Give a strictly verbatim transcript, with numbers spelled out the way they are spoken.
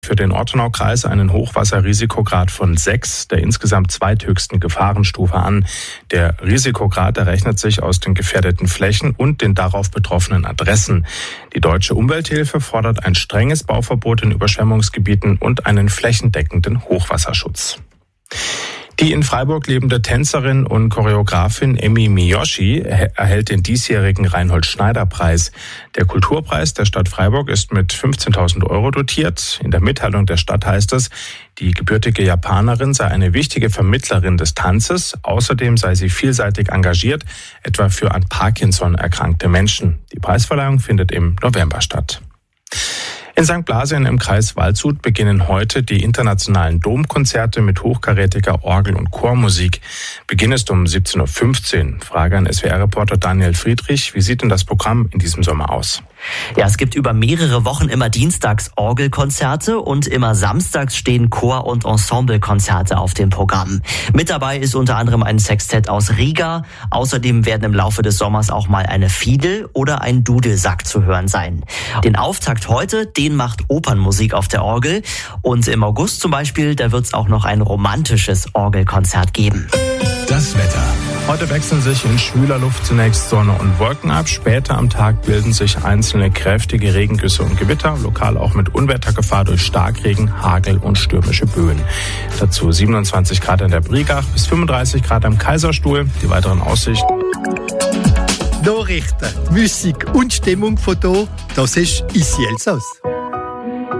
Für den Ortenaukreis einen Hochwasserrisikograd von sechs, der insgesamt zweithöchsten Gefahrenstufe an. Der Risikograd errechnet sich aus den gefährdeten Flächen und den darauf betroffenen Adressen. Die Deutsche Umwelthilfe fordert ein strenges Bauverbot in Überschwemmungsgebieten und einen flächendeckenden Hochwasserschutz. Die in Freiburg lebende Tänzerin und Choreografin Emmi Miyoshi erhält den diesjährigen Reinhold-Schneider-Preis. Der Kulturpreis der Stadt Freiburg ist mit fünfzehntausend Euro dotiert. In der Mitteilung der Stadt heißt es, die gebürtige Japanerin sei eine wichtige Vermittlerin des Tanzes. Außerdem sei sie vielseitig engagiert, etwa für an Parkinson erkrankte Menschen. Die Preisverleihung findet im November statt. In Sankt Blasien im Kreis Waldshut beginnen heute die internationalen Domkonzerte mit hochkarätiger Orgel- und Chormusik. Beginn ist um siebzehn Uhr fünfzehn. Frage an S W R-Reporter Daniel Friedrich. Wie sieht denn das Programm in diesem Sommer aus? Ja, es gibt über mehrere Wochen immer dienstags Orgelkonzerte und immer samstags stehen Chor- und Ensemblekonzerte auf dem Programm. Mit dabei ist unter anderem ein Sextett aus Riga. Außerdem werden im Laufe des Sommers auch mal eine Fiedel oder ein Dudelsack zu hören sein. Den Auftakt heute, den macht Opernmusik auf der Orgel. Und im August zum Beispiel, da wird es auch noch ein romantisches Orgelkonzert geben. Das Wetter. Heute wechseln sich in schwüler Luft zunächst Sonne und Wolken ab. Später am Tag bilden sich einzelne kräftige Regengüsse und Gewitter, lokal auch mit Unwettergefahr durch Starkregen, Hagel und stürmische Böen. Dazu siebenundzwanzig Grad an der Brigach bis fünfunddreißig Grad am Kaiserstuhl. Die weiteren Aussichten. Nachrichten, Musik und Stimmung von hier, das ist «Ici Elsass».